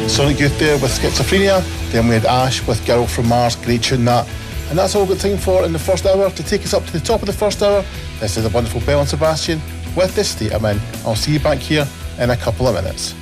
Sonic Youth there with Schizophrenia. Then we had Ash with Girl from Mars. Great tune that. And that's all we've got time for in the first hour. To take us up to the top of the first hour, this is the wonderful Belle and Sebastian with This State I'm In. I'll see you back here in a couple of minutes.